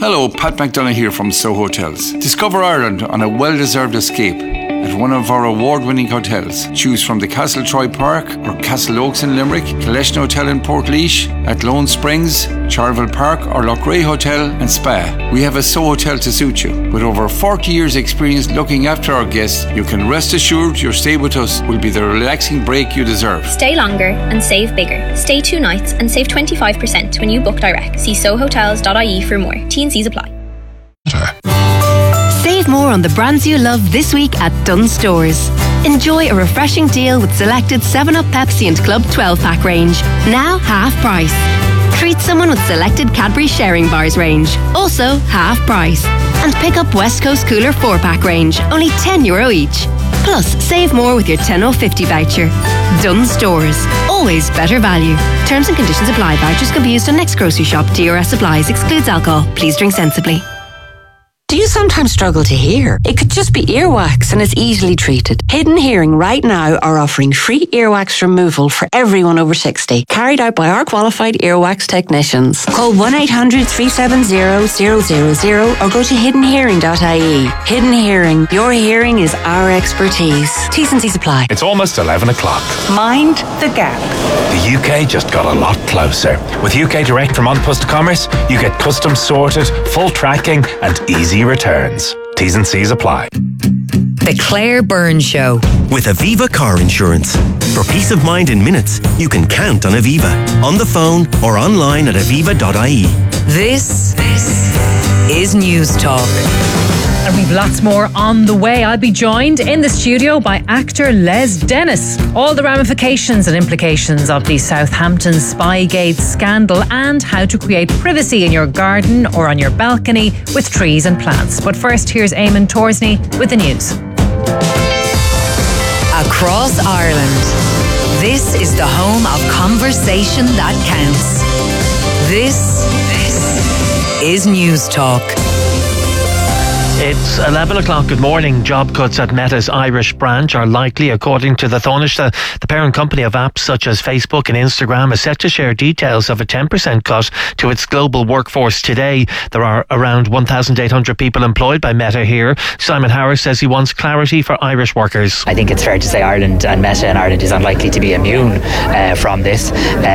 Hello, Pat McDonough here from Soho Hotels. Discover Ireland on a well-deserved escape at one of our award-winning hotels. Choose from the Castle Troy Park or Castle Oaks in Limerick, Collection Hotel in Portlaoise, at Lone Springs, Charleville Park or Loughrea Hotel and Spa. We have a Soho Hotel to suit you. With over 40 years experience looking after our guests, you can rest assured your stay with us will be the relaxing break you deserve. Stay longer and save bigger. Stay 2 nights and save 25% when you book direct. See sohotels.ie for more. T&Cs apply. Save more on the brands you love this week at Dunnes Stores. Enjoy a refreshing deal with selected 7up, Pepsi and Club 12-pack range. Now half price. Treat someone with selected Cadbury Sharing Bars range. Also half price. And pick up West Coast Cooler 4-pack range. Only €10 each. Plus, save more with your 10/50 voucher. Dunnes Stores. Always better value. Terms and conditions apply. Vouchers can be used on next grocery shop. DRS supplies. Excludes alcohol. Please drink sensibly. Do you sometimes struggle to hear? It could just be earwax and it's easily treated. Hidden Hearing right now are offering free earwax removal for everyone over 60, carried out by our qualified earwax technicians. Call 1-800-370-000 or go to hiddenhearing.ie. Hidden Hearing, your hearing is our expertise. T's and C's apply. It's almost 11 o'clock. Mind the gap. The UK just got a lot closer. With UK Direct from An Post Commerce, you get customs sorted, full tracking and easy returns. T's and C's apply. The Claire Byrne Show. With Aviva Car Insurance. For peace of mind in minutes, you can count on Aviva. On the phone or online at aviva.ie. This is News Talk. And we've lots more on the way. I'll be joined in the studio by actor Les Dennis. All the ramifications and implications of the Southampton Spygate scandal and how to create privacy in your garden or on your balcony with trees and plants. But first, here's Eamon Torsney with the news. Across Ireland, this is the home of conversation that counts. This is News Talk. It's 11 o'clock. Good morning. Job cuts at Meta's Irish branch are likely, according to the Taoiseach. The parent company of apps such as Facebook and Instagram is set to share details of a 10% cut to its global workforce today. There are around 1,800 people employed by Meta here. Simon Harris says he wants clarity for Irish workers. I think it's fair to say Ireland and Meta in Ireland is unlikely to be immune from this,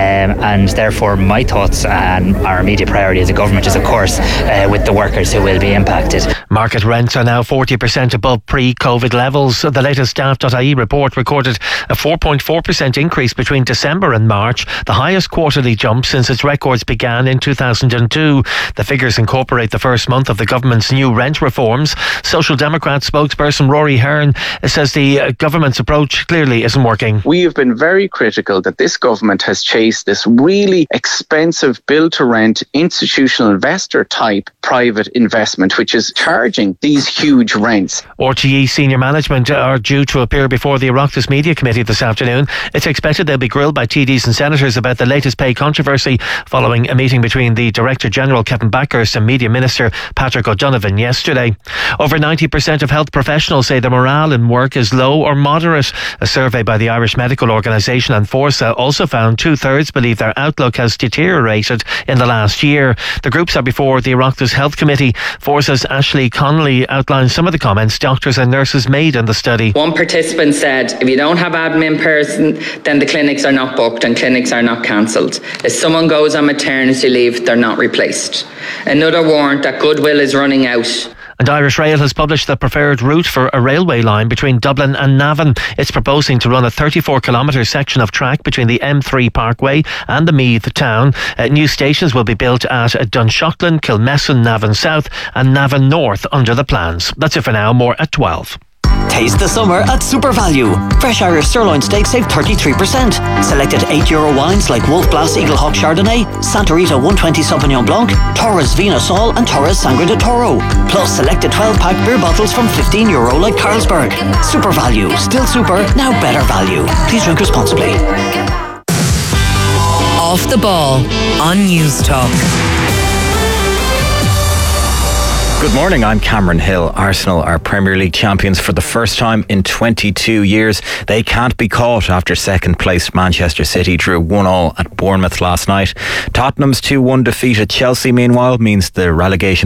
and therefore my thoughts and our immediate priority as a government is, of course, with the workers who will be impacted. Market rents are now 40% above pre-COVID levels. The latest Daft.ie report recorded a 4.4% increase between December and March, the highest quarterly jump since its records began in 2002. The figures incorporate the first month of the government's new rent reforms. Social Democrat spokesperson Rory Hearn says the government's approach clearly isn't working. We have been very critical that this government has chased this really expensive build-to-rent institutional investor type private investment, which is charging these huge rents. RTE senior management are due to appear before the Oireachtas Media Committee this afternoon. It's expected they'll be grilled by TDs and senators about the latest pay controversy following a meeting between the Director General Kevin Backhurst and Media Minister Patrick O'Donovan yesterday. Over 90% of health professionals say their morale in work is low or moderate. A survey by the Irish Medical Organisation and Forsa also found 2/3 believe their outlook has deteriorated in the last year. The groups are before the Oireachtas Health Committee. Forsa's Ashley Connolly outlined some of the comments doctors and nurses made in the study. One participant said, if you don't have admin person, then the clinics are not booked and clinics are not cancelled. If someone goes on maternity leave, they're not replaced. Another warned that goodwill is running out. And Irish Rail has published the preferred route for a railway line between Dublin and Navan. It's proposing to run a 34-kilometre section of track between the M3 Parkway and the Meath town. New stations will be built at Dunshaughlin, Kilmessan, Navan South and Navan North under the plans. That's it for now. More at 12. Taste the summer at Super Value. Fresh Irish sirloin steaks save 33%. Selected €8 wines like Wolf Blass Eagle Hawk Chardonnay, Santa Rita 120 Sauvignon Blanc, Torres Vina Sol and Torres Sangre de Toro. Plus selected 12-pack beer bottles from €15 like Carlsberg. Super Value. Still super, now better value. Please drink responsibly. Off the Ball on News Talk. Good morning, I'm Cameron Hill. Arsenal are Premier League champions for the first time in 22 years. They can't be caught after second place Manchester City drew 1-1 at Bournemouth last night. Tottenham's 2-1 defeat at Chelsea, meanwhile, means the relegation